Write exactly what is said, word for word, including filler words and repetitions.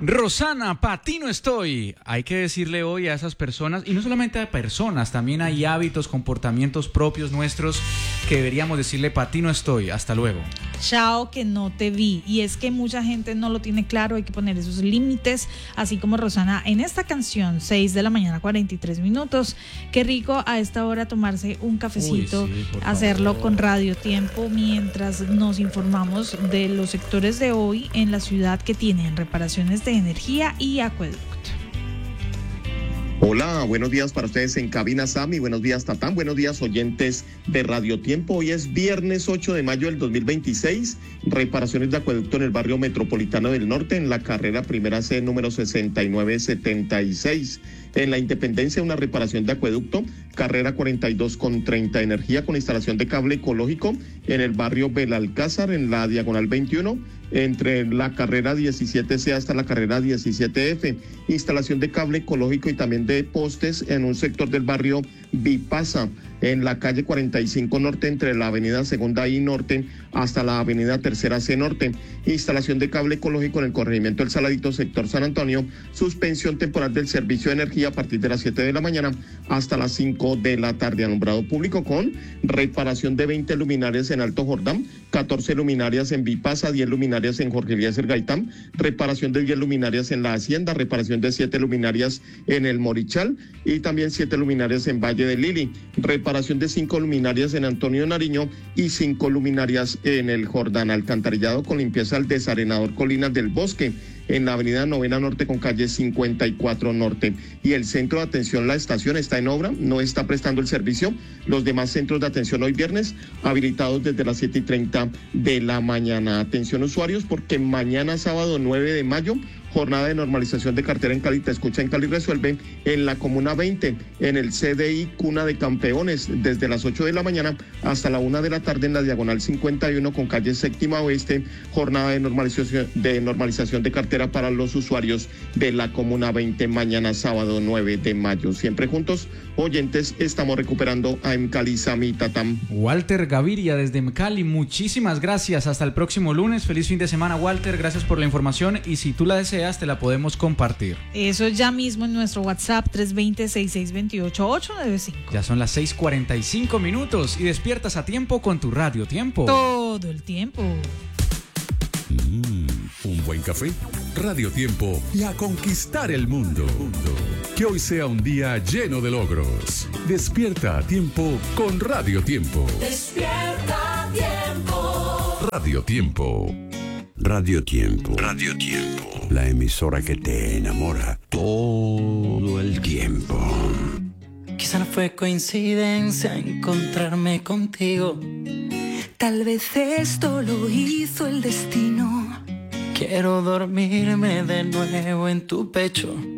Rosana, pa' ti no estoy. Hay que decirle hoy a esas personas, y no solamente a personas, también hay hábitos, comportamientos propios nuestros que deberíamos decirle pa' ti no estoy. Hasta luego. Chao, que no te vi. Y es que mucha gente no lo tiene claro, hay que poner esos límites, así como Rosana en esta canción, seis de la mañana, cuarenta y tres minutos. Qué rico a esta hora tomarse un cafecito, Uy, sí, hacerlo favor. con Radio Tiempo mientras nos informamos de los sectores de hoy en la ciudad que tienen reparaciones de energía y acueducto. Hola, buenos días para ustedes en cabina Sami, buenos días Tatán, buenos días oyentes de Radio Tiempo. Hoy es viernes ocho de mayo del dos mil veintiséis, reparaciones de acueducto en el barrio Metropolitano del Norte, en la carrera primera C número sesenta y nueve setenta y seis. En la Independencia, una reparación de acueducto, carrera cuarenta y dos con treinta, energía con instalación de cable ecológico en el barrio Belalcázar, en la diagonal veintiuno, entre la carrera diecisiete C hasta la carrera diecisiete F, instalación de cable ecológico y también de postes en un sector del barrio Vipasa, en la calle cuarenta y cinco Norte, entre la avenida Segunda I Norte hasta la avenida Tercera C Norte, instalación de cable ecológico en el corregimiento El Saladito, sector San Antonio, suspensión temporal del servicio de energía a partir de las siete de la mañana hasta las cinco de la tarde, alumbrado público con reparación de veinte luminarias en Alto Jordán, catorce luminarias en Vipasa, diez luminarias en Jorge Eliezer Gaitán, reparación de diez luminarias en La Hacienda, reparación de siete luminarias en El Morichal y también siete luminarias en Valle de Lili, reparación de cinco luminarias en Antonio Nariño y cinco luminarias en el Jordán, alcantarillado con limpieza al desarenador Colinas del Bosque, en la avenida Novena Norte con calle cincuenta y cuatro Norte. Y el centro de atención La Estación está en obra, no está prestando el servicio. Los demás centros de atención hoy viernes habilitados desde las siete y treinta de la mañana. Atención usuarios, porque mañana sábado nueve de mayo, jornada de normalización de cartera en Cali. Te escucha en Cali Resuelve, en la Comuna veinte, en el C D I Cuna de Campeones, desde las ocho de la mañana hasta la una de la tarde en la diagonal cincuenta y uno con calle Séptima Oeste, jornada de normalización de normalización de cartera para los usuarios de la Comuna veinte, mañana sábado nueve de mayo. Siempre juntos, oyentes, estamos recuperando a Mcali, Sami, Tatam. Walter Gaviria desde Mcali, muchísimas gracias. Hasta el próximo lunes. Feliz fin de semana, Walter. Gracias por la información y si tú la deseas, te la podemos compartir. Eso ya mismo en nuestro WhatsApp tres dos cero, seis seis dos ocho, ocho nueve cinco. Ya son las seis cuarenta y cinco minutos y despiertas a tiempo con tu Radio Tiempo. Todo el tiempo. Mm, un buen café, Radio Tiempo y a conquistar el mundo. Que hoy sea un día lleno de logros. Despierta a tiempo con Radio Tiempo. Despierta a tiempo. Radio Tiempo. Radio Tiempo. Radio Tiempo. La emisora que te enamora todo el tiempo. Quizá no fue coincidencia encontrarme contigo. Tal vez esto lo hizo el destino. Quiero dormirme de nuevo en tu pecho.